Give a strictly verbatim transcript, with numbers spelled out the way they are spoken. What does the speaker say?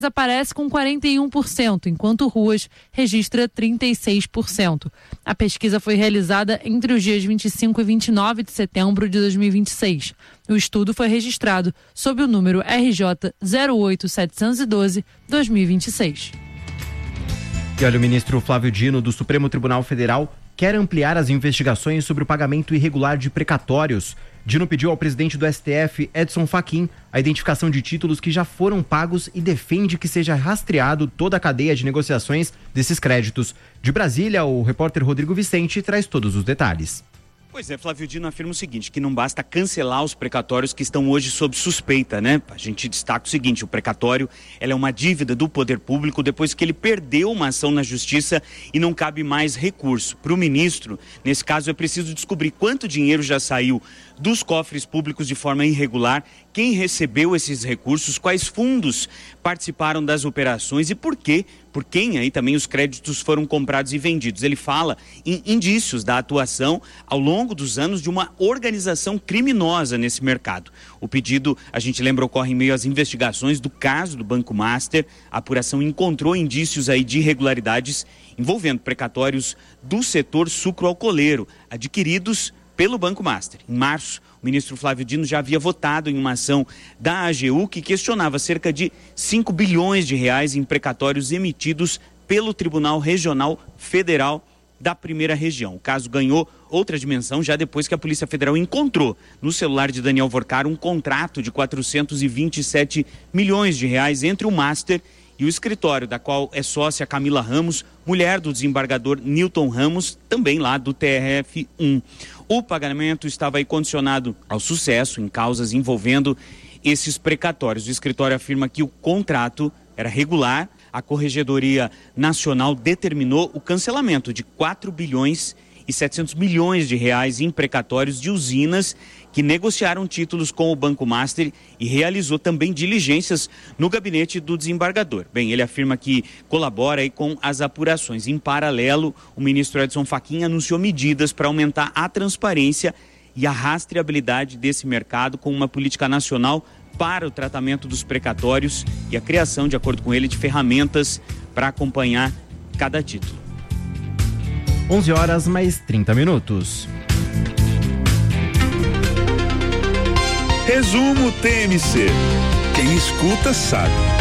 aparece com quarenta e um por cento, enquanto Ruas registra trinta e seis por cento. A pesquisa foi realizada entre os dias vinte e cinco e vinte e nove de setembro de dois mil e vinte e seis. O estudo foi registrado sob o número R J zero oito sete um dois barra dois mil e vinte e seis. E olha, o ministro Flávio Dino, do Supremo Tribunal Federal, quer ampliar as investigações sobre o pagamento irregular de precatórios. Dino pediu ao presidente do S T F, Edson Fachin, a identificação de títulos que já foram pagos e defende que seja rastreado toda a cadeia de negociações desses créditos. De Brasília, o repórter Rodrigo Vicente traz todos os detalhes. Pois é, Flávio Dino afirma o seguinte, que não basta cancelar os precatórios que estão hoje sob suspeita, né? A gente destaca o seguinte, o precatório ela é uma dívida do poder público depois que ele perdeu uma ação na justiça e não cabe mais recurso. Para o ministro, nesse caso é preciso descobrir quanto dinheiro já saiu dos cofres públicos de forma irregular, quem recebeu esses recursos, quais fundos participaram das operações e por quê, por quem aí também os créditos foram comprados e vendidos. Ele fala em indícios da atuação ao longo dos anos de uma organização criminosa nesse mercado. O pedido, a gente lembra, ocorre em meio às investigações do caso do Banco Master. A apuração encontrou indícios aí de irregularidades envolvendo precatórios do setor sucroalcooleiro, adquiridos pelo Banco Master. Em março, o ministro Flávio Dino já havia votado em uma ação da A G U que questionava cerca de cinco bilhões de reais em precatórios emitidos pelo Tribunal Regional Federal da Primeira Região. O caso ganhou outra dimensão já depois que a Polícia Federal encontrou no celular de Daniel Vorcar um contrato de quatrocentos e vinte e sete milhões de reais entre o Master e o escritório, da qual é sócia Camila Ramos, mulher do desembargador Newton Ramos, também lá do T R F um. O pagamento estava aí condicionado ao sucesso em causas envolvendo esses precatórios. O escritório afirma que o contrato era regular. A Corregedoria Nacional determinou o cancelamento de quatro bilhões e setecentos milhões de reais em precatórios de usinas que negociaram títulos com o Banco Master e realizou também diligências no gabinete do desembargador. Bem, ele afirma que colabora aí com as apurações. Em paralelo, o ministro Edson Fachin anunciou medidas para aumentar a transparência e a rastreabilidade desse mercado com uma política nacional para o tratamento dos precatórios e a criação, de acordo com ele, de ferramentas para acompanhar cada título. onze horas mais trinta minutos. Resumo T M C. Quem escuta sabe.